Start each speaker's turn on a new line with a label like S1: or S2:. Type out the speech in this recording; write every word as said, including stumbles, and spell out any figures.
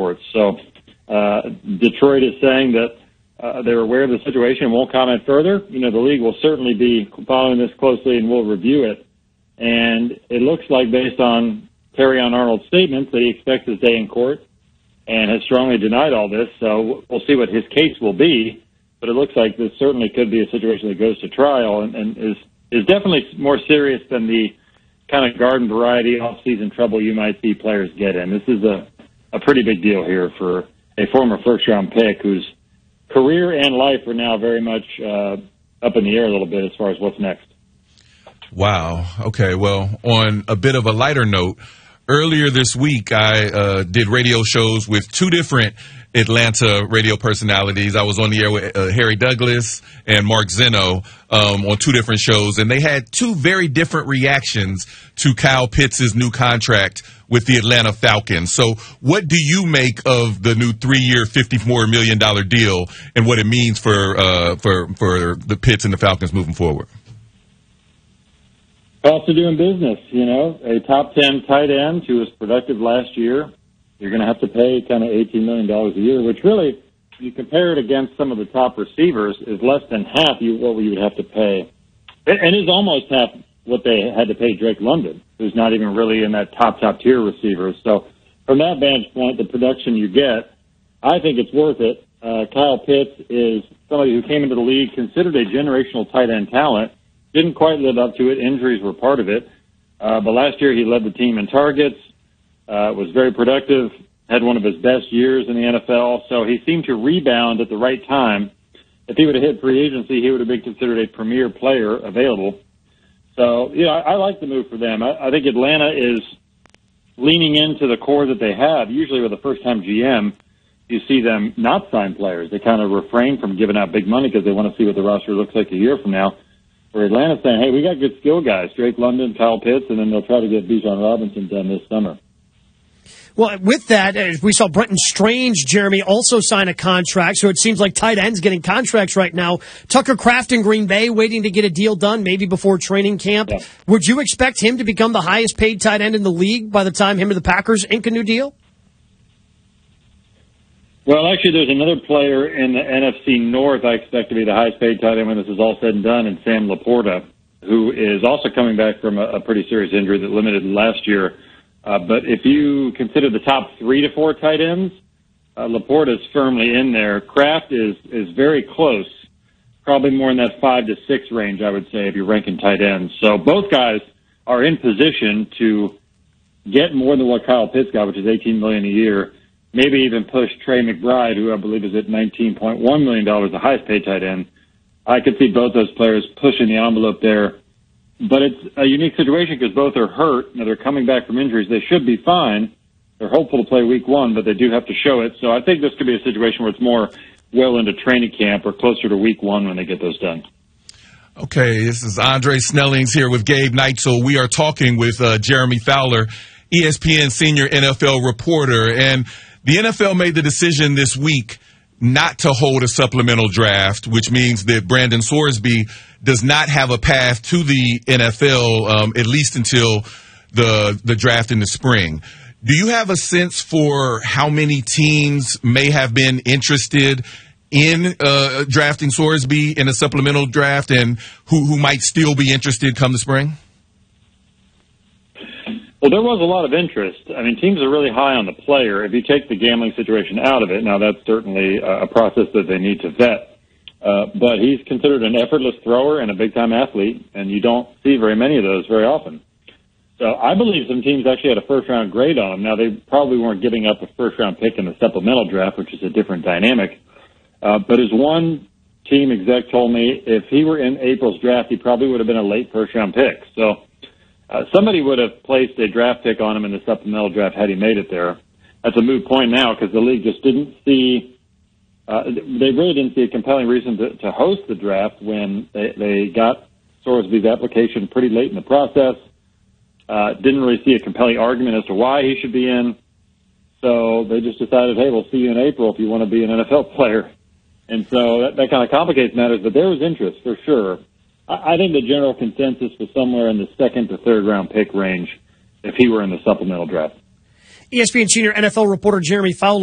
S1: reports. So uh, Detroit is saying that uh, they're aware of the situation and won't comment further. You know, the league will certainly be following this closely and will review it. And it looks like, based on Terrion Arnold's statements, that he expects to stay in court and has strongly denied all this. So we'll see what his case will be. But it looks like this certainly could be a situation that goes to trial and, and is, is definitely more serious than the kind of garden variety off-season trouble you might see players get in. This is a, a pretty big deal here for a former first-round pick whose career and life are now very much uh, up in the air a little bit as far as what's next.
S2: Wow. Okay, well, on a bit of a lighter note, earlier this week I uh, did radio shows with two different Atlanta radio personalities. I was on the air with uh, Harry Douglas and Mark Zeno um, on two different shows, and they had two very different reactions to Kyle Pitts' new contract with the Atlanta Falcons. So what do you make of the new three-year, fifty-four million dollars deal and what it means for uh, for for the Pitts and the Falcons moving forward?
S1: Cost of doing business, you know, a top ten tight end who was productive last year. You're going to have to pay kind of eighteen million dollars a year, which really, if you compare it against some of the top receivers, is less than half you, what we would have to pay. And is almost half what they had to pay Drake London, who's not even really in that top, top tier receiver. So from that vantage point, the production you get, I think it's worth it. Uh, Kyle Pitts is somebody who came into the league considered a generational tight end talent. Didn't quite live up to it. Injuries were part of it. Uh, but last year he led the team in targets, uh, was very productive, had one of his best years in the N F L. So he seemed to rebound at the right time. If he would have hit free agency, he would have been considered a premier player available. So, yeah, I, I like the move for them. I, I think Atlanta is leaning into the core that they have. Usually with a first-time G M, you see them not sign players. They kind of refrain from giving out big money because they want to see what the roster looks like a year from now. Where Atlanta's saying, hey, we got good skill guys, Drake London, Kyle Pitts, and then they'll try to get Bijan Robinson done this summer.
S3: Well, with that, we saw Brenton Strange, Jeremy, also sign a contract, so it seems like tight ends getting contracts right now. Tucker Kraft in Green Bay waiting to get a deal done, maybe before training camp. Yeah. Would you expect him to become the highest paid tight end in the league by the time him and the Packers ink a new deal?
S1: Well, actually, there's another player in the N F C North I expect to be the highest paid tight end when this is all said and done, and Sam Laporta, who is also coming back from a, a pretty serious injury that limited last year. Uh, but if you consider the top three to four tight ends, uh, Laporta is firmly in there. Kraft is, is very close, probably more in that five to six range, I would say, if you're ranking tight ends. So both guys are in position to get more than what Kyle Pitts got, which is eighteen million dollars a year. Maybe even push Trey McBride, who I believe is at nineteen point one million dollars, the highest paid tight end. I could see both those players pushing the envelope there. But it's a unique situation because both are hurt. Now, they're coming back from injuries. They should be fine. They're hopeful to play week one, but they do have to show it. So I think this could be a situation where it's more well into training camp or closer to week one when they get those done.
S2: Okay, this is Andre Snellings here with Gabe Neitzel. We are talking with uh, Jeremy Fowler, E S P N senior N F L reporter. And the N F L made the decision this week not to hold a supplemental draft, which means that Brandon Sorsby does not have a path to the N F L, um, at least until the the draft in the spring. Do you have a sense for how many teams may have been interested in uh, drafting Sorsby in a supplemental draft and who, who might still be interested come the spring?
S1: Well, there was a lot of interest. I mean, teams are really high on the player. If you take the gambling situation out of it, now that's certainly a process that they need to vet. Uh, but he's considered an effortless thrower and a big-time athlete, and you don't see very many of those very often. So I believe some teams actually had a first-round grade on him. Now, they probably weren't giving up a first-round pick in the supplemental draft, which is a different dynamic. Uh, but as one team exec told me, if he were in April's draft, he probably would have been a late first-round pick. So Uh, somebody would have placed a draft pick on him in the supplemental draft had he made it there. That's a moot point now because the league just didn't see, uh, they really didn't see a compelling reason to, to host the draft when they, they got Sorsby's application pretty late in the process. Uh, didn't really see a compelling argument as to why he should be in. So they just decided, hey, we'll see you in April if you want to be an N F L player. And so that, that kind of complicates matters, but there was interest for sure. I think the general consensus was somewhere in the second to third round pick range if he were in the supplemental draft.
S3: E S P N senior N F L reporter Jeremy Fowler.